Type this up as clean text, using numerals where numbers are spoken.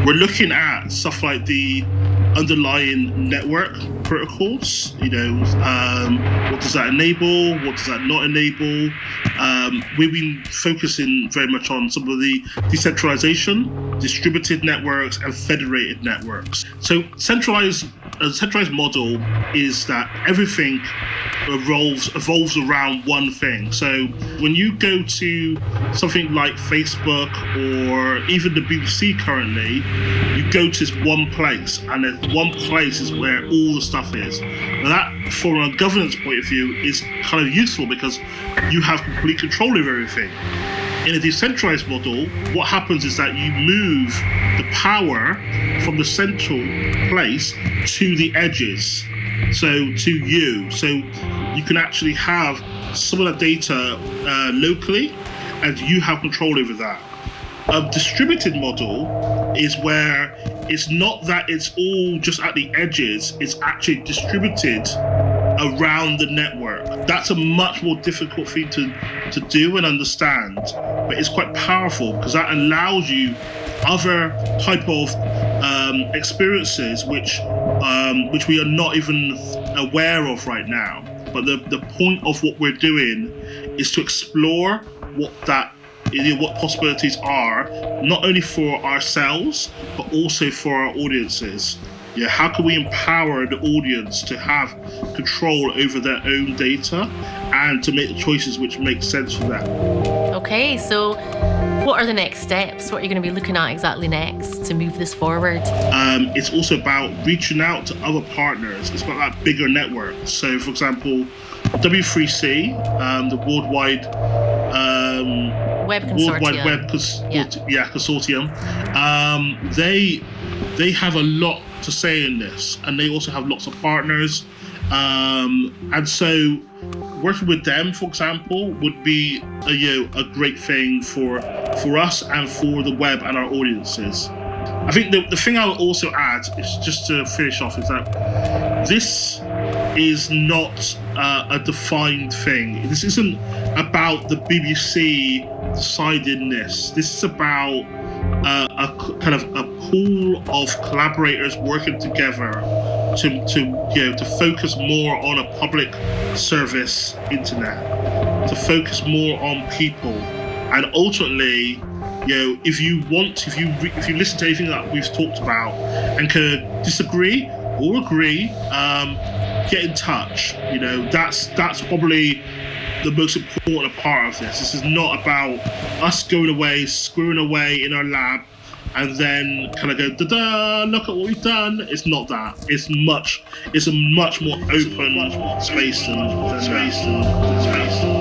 we're looking at stuff like the underlying network protocols. What does that enable? What does that not enable? We've been focusing very much on some of the decentralization, distributed networks, and federated networks. So a centralized model is that everything evolves around one thing. So when you go to something like Facebook or even the BBC currently, you go to this one place, and that one place is where all the stuff is. Now that, from a governance point of view, is kind of useful because you have complete control over everything. In a decentralized model, what happens is that you move the power from the central place to the edges, so to you. So you can actually have some of that data locally, and you have control over that. A distributed model is where it's not that it's all just at the edges, it's actually distributed around the network. That's a much more difficult thing to do and understand, but it's quite powerful because that allows you other type of experiences which we are not even aware of right now. But the point of what we're doing is to explore what possibilities are, not only for ourselves, but also for our audiences. How can we empower the audience to have control over their own data and to make the choices which make sense for them? Okay, so what are the next steps? What are you going to be looking at exactly next to move this forward? It's also about reaching out to other partners. It's about that bigger network. So, for example, W3C, the Worldwide Web Consortium. Consortium. They have a lot to say in this, and they also have lots of partners. And so working with them, for example, would be a great thing for us and for the web and our audiences. I think the thing I would also add is, just to finish off, is that this is not a defined thing. This isn't about the BBC deciding this. This is about a kind of a pool of collaborators working together to focus more on a public service internet, to focus more on people, and ultimately, if you listen to anything that we've talked about and can disagree or agree, get in touch. That's probably the most important part of this. This is not about us going away, screwing away in our lab, and then kind of go, da-da, look at what we've done. It's not that. It's a much more open space than that.